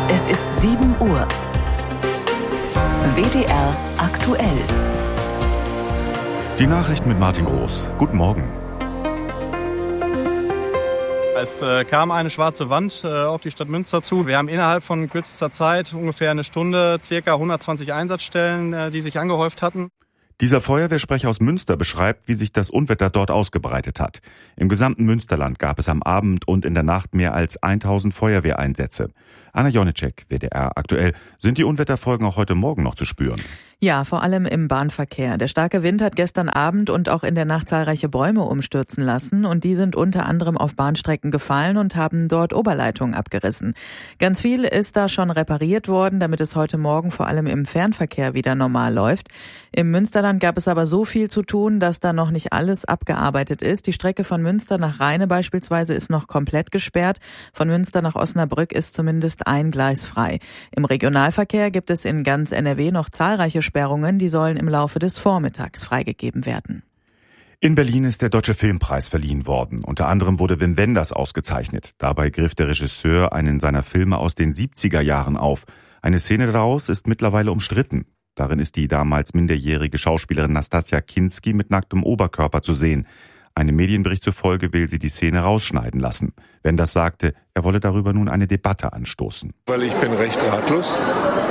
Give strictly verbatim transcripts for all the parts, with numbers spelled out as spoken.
Es ist sieben Uhr. W D R aktuell. Die Nachrichten mit Martin Groß. Guten Morgen. Es äh, kam eine schwarze Wand äh, auf die Stadt Münster zu. Wir haben innerhalb von kürzester Zeit, ungefähr eine Stunde, ca. hundertzwanzig Einsatzstellen, äh, die sich angehäuft hatten. Dieser Feuerwehrsprecher aus Münster beschreibt, wie sich das Unwetter dort ausgebreitet hat. Im gesamten Münsterland gab es am Abend und in der Nacht mehr als tausend Feuerwehreinsätze. Anna Jonicek, W D R aktuell. Sind die Unwetterfolgen auch heute Morgen noch zu spüren? Ja, vor allem im Bahnverkehr. Der starke Wind hat gestern Abend und auch in der Nacht zahlreiche Bäume umstürzen lassen und die sind unter anderem auf Bahnstrecken gefallen und haben dort Oberleitungen abgerissen. Ganz viel ist da schon repariert worden, damit es heute Morgen vor allem im Fernverkehr wieder normal läuft. Im Münsterland gab es aber so viel zu tun, dass da noch nicht alles abgearbeitet ist. Die Strecke von Münster nach Rheine beispielsweise ist noch komplett gesperrt. Von Münster nach Osnabrück ist zumindest ein Gleis frei. Im Regionalverkehr gibt es in ganz N R W noch zahlreiche Sperrungen, die sollen im Laufe des Vormittags freigegeben werden. In Berlin ist der Deutsche Filmpreis verliehen worden. Unter anderem wurde Wim Wenders ausgezeichnet. Dabei griff der Regisseur einen seiner Filme aus den siebziger Jahren auf. Eine Szene daraus ist mittlerweile umstritten. Darin ist die damals minderjährige Schauspielerin Nastassja Kinski mit nacktem Oberkörper zu sehen. Einem Medienbericht zufolge will sie die Szene rausschneiden lassen. Wenders sagte, er wolle darüber nun eine Debatte anstoßen. Weil ich bin recht ratlos.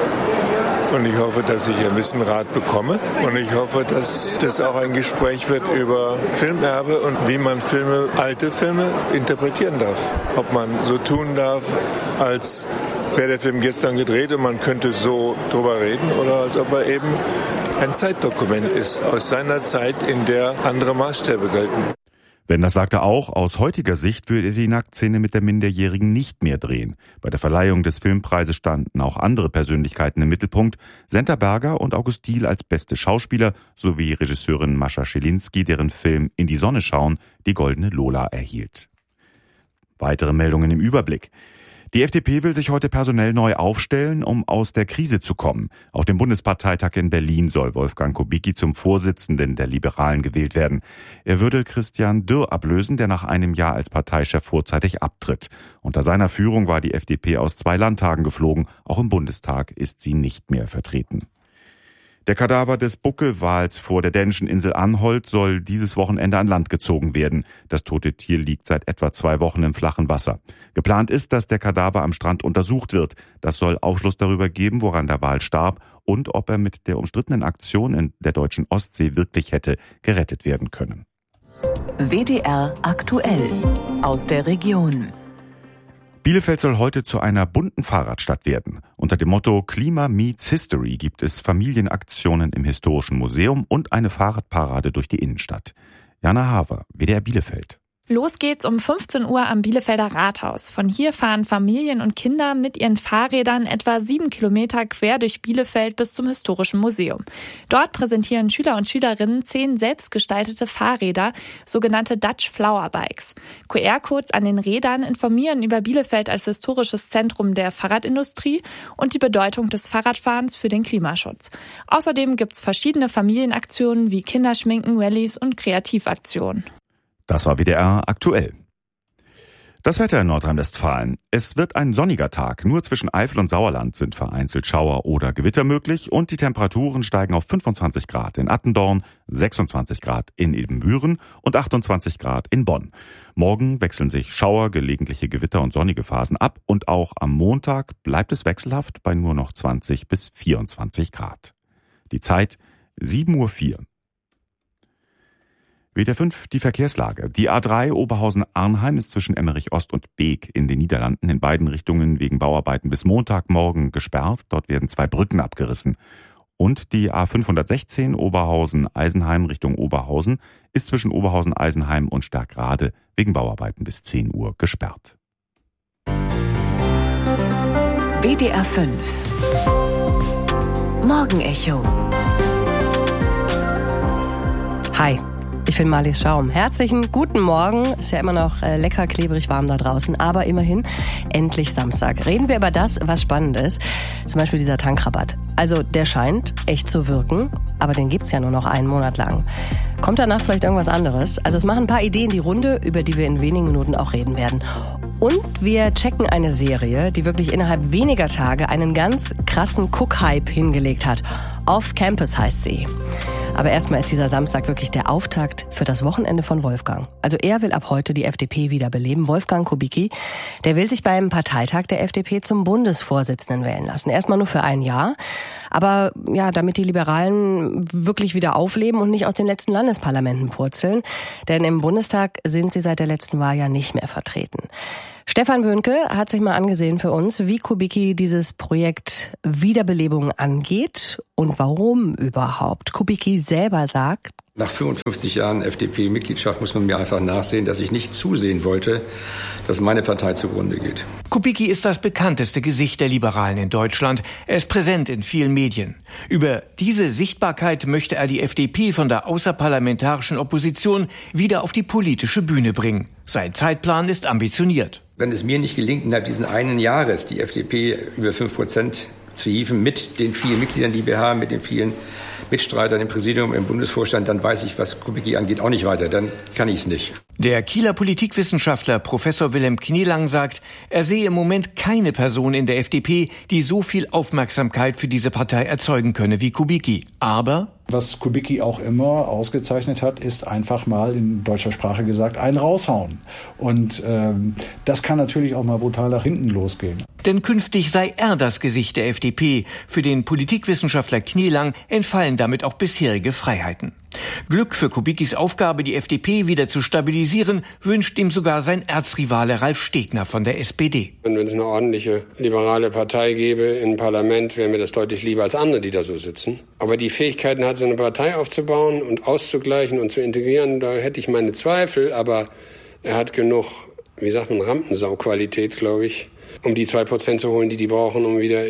Und ich hoffe, dass ich ein bisschen Rat bekomme. Und ich hoffe, dass das auch ein Gespräch wird über Filmerbe und wie man Filme, alte Filme interpretieren darf. Ob man so tun darf, als wäre der Film gestern gedreht und man könnte so drüber reden, oder als ob er eben ein Zeitdokument ist aus seiner Zeit, in der andere Maßstäbe gelten. Wenders sagte auch, aus heutiger Sicht würde er die Nacktszene mit der Minderjährigen nicht mehr drehen. Bei der Verleihung des Filmpreises standen auch andere Persönlichkeiten im Mittelpunkt. Senta Berger und August Diehl als beste Schauspieler sowie Regisseurin Mascha Schelinski, deren Film In die Sonne schauen die Goldene Lola erhielt. Weitere Meldungen im Überblick. Die F D P will sich heute personell neu aufstellen, um aus der Krise zu kommen. Auf dem Bundesparteitag in Berlin soll Wolfgang Kubicki zum Vorsitzenden der Liberalen gewählt werden. Er würde Christian Dürr ablösen, der nach einem Jahr als Parteichef vorzeitig abtritt. Unter seiner Führung war die F D P aus zwei Landtagen geflogen. Auch im Bundestag ist sie nicht mehr vertreten. Der Kadaver des Buckelwals vor der dänischen Insel Anholt soll dieses Wochenende an Land gezogen werden. Das tote Tier liegt seit etwa zwei Wochen im flachen Wasser. Geplant ist, dass der Kadaver am Strand untersucht wird. Das soll Aufschluss darüber geben, woran der Wal starb und ob er mit der umstrittenen Aktion in der deutschen Ostsee wirklich hätte gerettet werden können. W D R aktuell aus der Region. Bielefeld soll heute zu einer bunten Fahrradstadt werden. Unter dem Motto Klima meets History gibt es Familienaktionen im Historischen Museum und eine Fahrradparade durch die Innenstadt. Jana Haver, W D R Bielefeld. Los geht's um fünfzehn Uhr am Bielefelder Rathaus. Von hier fahren Familien und Kinder mit ihren Fahrrädern etwa sieben Kilometer quer durch Bielefeld bis zum Historischen Museum. Dort präsentieren Schüler und Schülerinnen zehn selbstgestaltete Fahrräder, sogenannte Dutch Flower Bikes. Q R-Codes an den Rädern informieren über Bielefeld als historisches Zentrum der Fahrradindustrie und die Bedeutung des Fahrradfahrens für den Klimaschutz. Außerdem gibt's verschiedene Familienaktionen wie Kinderschminken, Rallyes und Kreativaktionen. Das war W D R aktuell. Das Wetter in Nordrhein-Westfalen. Es wird ein sonniger Tag. Nur zwischen Eifel und Sauerland sind vereinzelt Schauer oder Gewitter möglich und die Temperaturen steigen auf fünfundzwanzig Grad in Attendorn, sechsundzwanzig Grad in Ebenbüren und achtundzwanzig Grad in Bonn. Morgen wechseln sich Schauer, gelegentliche Gewitter und sonnige Phasen ab und auch am Montag bleibt es wechselhaft bei nur noch zwanzig bis vierundzwanzig Grad. Die Zeit sieben Uhr vier. W D R fünf, die Verkehrslage. Die A drei Oberhausen-Arnheim ist zwischen Emmerich Ost und Beek in den Niederlanden in beiden Richtungen wegen Bauarbeiten bis Montagmorgen gesperrt. Dort werden zwei Brücken abgerissen. Und die A fünfhundertsechzehn Oberhausen-Eisenheim Richtung Oberhausen ist zwischen Oberhausen-Eisenheim und Sterkrade wegen Bauarbeiten bis zehn Uhr gesperrt. W D R fünf Morgenecho. Hi. Ich bin Marlies Schaum. Herzlichen guten Morgen. Ist ja immer noch äh, lecker, klebrig, warm da draußen. Aber immerhin, endlich Samstag. Reden wir über das, was spannend ist. Zum Beispiel dieser Tankrabatt. Also der scheint echt zu wirken, aber den gibt's ja nur noch einen Monat lang. Kommt danach vielleicht irgendwas anderes? Also es machen ein paar Ideen die Runde, über die wir in wenigen Minuten auch reden werden. Und wir checken eine Serie, die wirklich innerhalb weniger Tage einen ganz krassen Cook-Hype hingelegt hat. Off Campus heißt sie. Aber erstmal ist dieser Samstag wirklich der Auftakt für das Wochenende von Wolfgang. Also er will ab heute die F D P wiederbeleben. Wolfgang Kubicki, der will sich beim Parteitag der F D P zum Bundesvorsitzenden wählen lassen. Erstmal nur für ein Jahr. Aber ja, damit die Liberalen wirklich wieder aufleben und nicht aus den letzten Landesparlamenten purzeln. Denn im Bundestag sind sie seit der letzten Wahl ja nicht mehr vertreten. Stefan Böhnke hat sich mal angesehen für uns, wie Kubicki dieses Projekt Wiederbelebung angeht und warum überhaupt. Kubicki selber sagt: Nach fünfundfünfzig Jahren F D P-Mitgliedschaft muss man mir einfach nachsehen, dass ich nicht zusehen wollte, dass meine Partei zugrunde geht. Kubicki ist das bekannteste Gesicht der Liberalen in Deutschland. Er ist präsent in vielen Medien. Über diese Sichtbarkeit möchte er die F D P von der außerparlamentarischen Opposition wieder auf die politische Bühne bringen. Sein Zeitplan ist ambitioniert. Wenn es mir nicht gelingt, innerhalb dieses einen Jahres die F D P über fünf Prozent zu hieven, mit den vielen Mitgliedern, die wir haben, mit den vielen Mitstreitern im Präsidium, im Bundesvorstand, dann weiß ich, was Kubicki angeht, auch nicht weiter. Dann kann ich es nicht. Der Kieler Politikwissenschaftler Professor Wilhelm Knielang sagt, er sehe im Moment keine Person in der F D P, die so viel Aufmerksamkeit für diese Partei erzeugen könne wie Kubicki. Aber was Kubicki auch immer ausgezeichnet hat, ist einfach mal in deutscher Sprache gesagt, einen raushauen. Und ähm, das kann natürlich auch mal brutal nach hinten losgehen. Denn künftig sei er das Gesicht der F D P. Für den Politikwissenschaftler Knielang entfallen damit auch bisherige Freiheiten. Glück für Kubickis Aufgabe, die F D P wieder zu stabilisieren, wünscht ihm sogar sein Erzrivale Ralf Stegner von der S P D. Und wenn es eine ordentliche liberale Partei gäbe im Parlament, wäre mir das deutlich lieber als andere, die da so sitzen. Aber die Fähigkeiten hat, so eine Partei aufzubauen und auszugleichen und zu integrieren, da hätte ich meine Zweifel. Aber er hat genug, wie sagt man, Rampensau-Qualität, glaube ich, um die zwei Prozent zu holen, die die brauchen, um wieder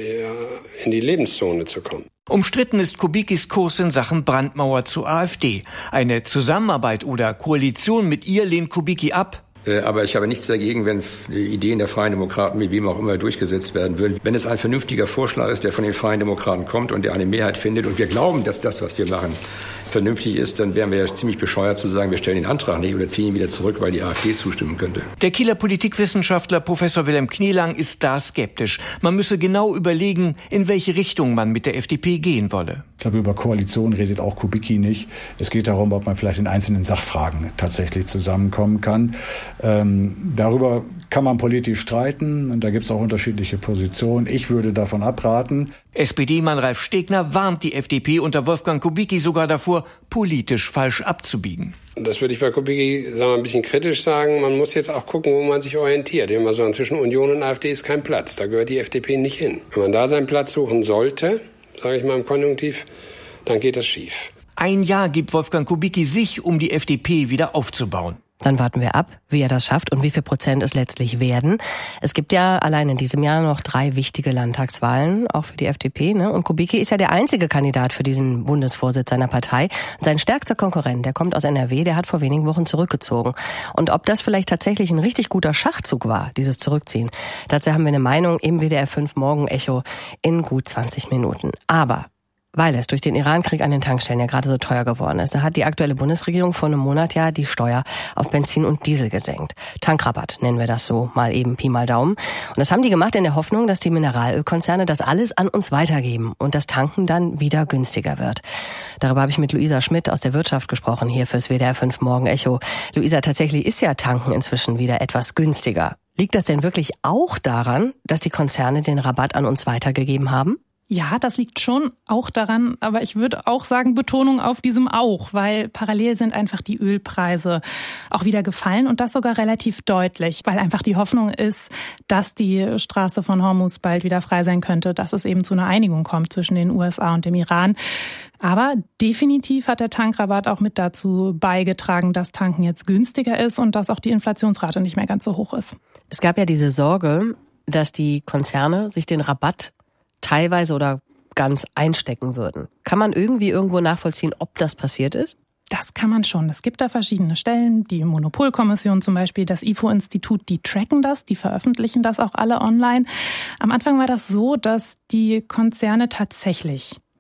in die Lebenszone zu kommen. Umstritten ist Kubickis Kurs in Sachen Brandmauer zur AfD. Eine Zusammenarbeit oder Koalition mit ihr lehnt Kubicki ab. Aber ich habe nichts dagegen, wenn Ideen der Freien Demokraten mit wem auch immer durchgesetzt werden würden. Wenn es ein vernünftiger Vorschlag ist, der von den Freien Demokraten kommt und der eine Mehrheit findet und wir glauben, dass das, was wir machen, vernünftig ist, dann wären wir ja ziemlich bescheuert zu sagen, wir stellen den Antrag nicht oder ziehen ihn wieder zurück, weil die AfD zustimmen könnte. Der Kieler Politikwissenschaftler Professor Wilhelm Knielang ist da skeptisch. Man müsse genau überlegen, in welche Richtung man mit der F D P gehen wolle. Ich glaube, über Koalition redet auch Kubicki nicht. Es geht darum, ob man vielleicht in einzelnen Sachfragen tatsächlich zusammenkommen kann. Ähm, darüber kann man politisch streiten und da gibt es auch unterschiedliche Positionen. Ich würde davon abraten. S P D-Mann Ralf Stegner warnt die F D P unter Wolfgang Kubicki sogar davor, politisch falsch abzubiegen. Das würde ich bei Kubicki sagen wir, ein bisschen kritisch sagen. Man muss jetzt auch gucken, wo man sich orientiert. Immer so, zwischen Union und AfD ist kein Platz. Da gehört die F D P nicht hin. Wenn man da seinen Platz suchen sollte, sage ich mal im Konjunktiv, dann geht das schief. Ein Jahr gibt Wolfgang Kubicki sich, um die F D P wieder aufzubauen. Dann warten wir ab, wie er das schafft und wie viel Prozent es letztlich werden. Es gibt ja allein in diesem Jahr noch drei wichtige Landtagswahlen, auch für die F D P. Ne? Und Kubicki ist ja der einzige Kandidat für diesen Bundesvorsitz seiner Partei. Sein stärkster Konkurrent, der kommt aus N R W, der hat vor wenigen Wochen zurückgezogen. Und ob das vielleicht tatsächlich ein richtig guter Schachzug war, dieses Zurückziehen, dazu haben wir eine Meinung im W D R fünf Morgen-Echo in gut zwanzig Minuten. Aber weil es durch den Iran-Krieg an den Tankstellen ja gerade so teuer geworden ist, da hat die aktuelle Bundesregierung vor einem Monat ja die Steuer auf Benzin und Diesel gesenkt. Tankrabatt nennen wir das so, mal eben Pi mal Daumen. Und das haben die gemacht in der Hoffnung, dass die Mineralölkonzerne das alles an uns weitergeben und das Tanken dann wieder günstiger wird. Darüber habe ich mit Luisa Schmidt aus der Wirtschaft gesprochen, hier fürs W D R fünf Morgen-Echo. Luisa, tatsächlich ist ja Tanken inzwischen wieder etwas günstiger. Liegt das denn wirklich auch daran, dass die Konzerne den Rabatt an uns weitergegeben haben? Ja, das liegt schon auch daran, aber ich würde auch sagen, Betonung auf diesem auch, weil parallel sind einfach die Ölpreise auch wieder gefallen und das sogar relativ deutlich, weil einfach die Hoffnung ist, dass die Straße von Hormuz bald wieder frei sein könnte, dass es eben zu einer Einigung kommt zwischen den U S A und dem Iran. Aber definitiv hat der Tankrabatt auch mit dazu beigetragen, dass Tanken jetzt günstiger ist und dass auch die Inflationsrate nicht mehr ganz so hoch ist. Es gab ja diese Sorge, dass die Konzerne sich den Rabatt teilweise oder ganz einstecken würden. Kann man irgendwie irgendwo nachvollziehen, ob das passiert ist? Das kann man schon. Es gibt da verschiedene Stellen, die Monopolkommission zum Beispiel, das I F O-Institut, die tracken das, die veröffentlichen das auch alle online. Am Anfang war das so, dass die Konzerne tatsächlich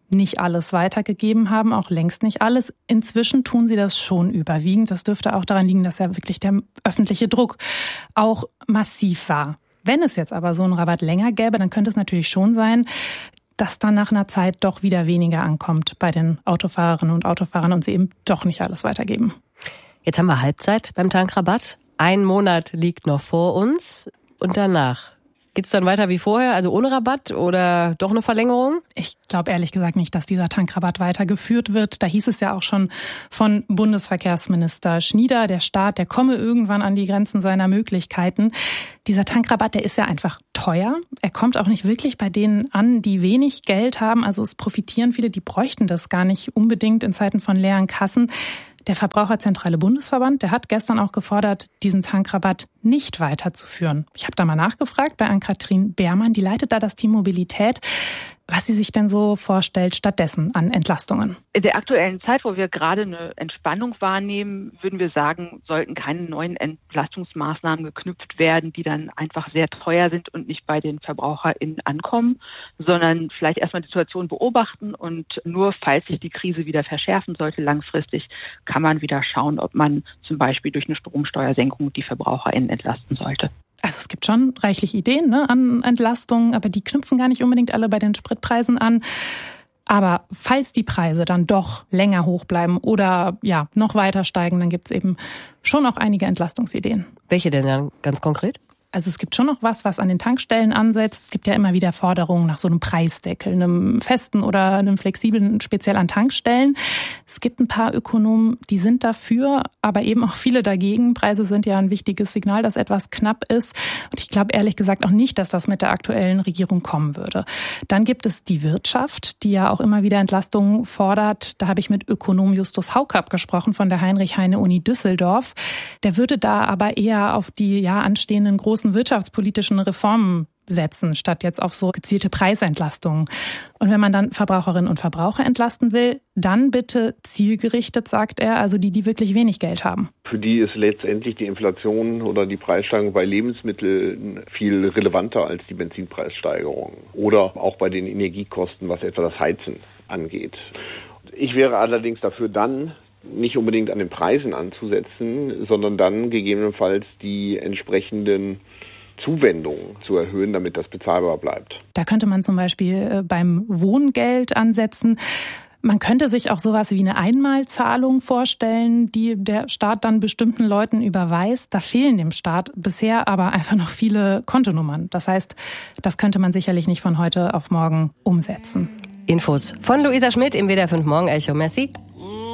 nicht alles weitergegeben haben, auch längst nicht alles. Inzwischen tun sie das schon überwiegend. Das dürfte auch daran liegen, dass ja wirklich der öffentliche Druck auch massiv war. Wenn es jetzt aber so einen Rabatt länger gäbe, dann könnte es natürlich schon sein, dass dann nach einer Zeit doch wieder weniger ankommt bei den Autofahrerinnen und Autofahrern und sie eben doch nicht alles weitergeben. Jetzt haben wir Halbzeit beim Tankrabatt. Ein Monat liegt noch vor uns und danach. Geht's dann weiter wie vorher, also ohne Rabatt oder doch eine Verlängerung? Ich glaube ehrlich gesagt nicht, dass dieser Tankrabatt weitergeführt wird. Da hieß es ja auch schon von Bundesverkehrsminister Schnieder, der Staat, der komme irgendwann an die Grenzen seiner Möglichkeiten. Dieser Tankrabatt, der ist ja einfach teuer. Er kommt auch nicht wirklich bei denen an, die wenig Geld haben. Also es profitieren viele, die bräuchten das gar nicht unbedingt in Zeiten von leeren Kassen. Der Verbraucherzentrale Bundesverband, der hat gestern auch gefordert, diesen Tankrabatt nicht weiterzuführen. Ich habe da mal nachgefragt bei Ann-Kathrin Beermann, die leitet da das Team Mobilität, was sie sich denn so vorstellt stattdessen an Entlastungen. In der aktuellen Zeit, wo wir gerade eine Entspannung wahrnehmen, würden wir sagen, sollten keine neuen Entlastungsmaßnahmen geknüpft werden, die dann einfach sehr teuer sind und nicht bei den VerbraucherInnen ankommen, sondern vielleicht erstmal die Situation beobachten und nur falls sich die Krise wieder verschärfen sollte, langfristig kann man wieder schauen, ob man zum Beispiel durch eine Stromsteuersenkung die VerbraucherInnen entlasten sollte. Also es gibt schon reichlich Ideen, ne, an Entlastungen, aber die knüpfen gar nicht unbedingt alle bei den Spritpreisen an. Aber falls die Preise dann doch länger hoch bleiben oder ja noch weiter steigen, dann gibt es eben schon auch einige Entlastungsideen. Welche denn dann ganz konkret? Also es gibt schon noch was, was an den Tankstellen ansetzt. Es gibt ja immer wieder Forderungen nach so einem Preisdeckel, einem festen oder einem flexiblen, speziell an Tankstellen. Es gibt ein paar Ökonomen, die sind dafür, aber eben auch viele dagegen. Preise sind ja ein wichtiges Signal, dass etwas knapp ist. Und ich glaube ehrlich gesagt auch nicht, dass das mit der aktuellen Regierung kommen würde. Dann gibt es die Wirtschaft, die ja auch immer wieder Entlastungen fordert. Da habe ich mit Ökonom Justus Haukapp gesprochen von der Heinrich-Heine-Uni Düsseldorf. Der würde da aber eher auf die ja anstehenden großen wirtschaftspolitischen Reformen setzen, statt jetzt auf so gezielte Preisentlastungen. Und wenn man dann Verbraucherinnen und Verbraucher entlasten will, dann bitte zielgerichtet, sagt er, also die, die wirklich wenig Geld haben. Für die ist letztendlich die Inflation oder die Preissteigerung bei Lebensmitteln viel relevanter als die Benzinpreissteigerung oder auch bei den Energiekosten, was etwa das Heizen angeht. Ich wäre allerdings dafür dann, nicht unbedingt an den Preisen anzusetzen, sondern dann gegebenenfalls die entsprechenden Zuwendungen zu erhöhen, damit das bezahlbar bleibt. Da könnte man zum Beispiel beim Wohngeld ansetzen. Man könnte sich auch sowas wie eine Einmalzahlung vorstellen, die der Staat dann bestimmten Leuten überweist. Da fehlen dem Staat bisher aber einfach noch viele Kontonummern. Das heißt, das könnte man sicherlich nicht von heute auf morgen umsetzen. Infos von Luisa Schmidt im W D R fünf Morgen Echo. Merci.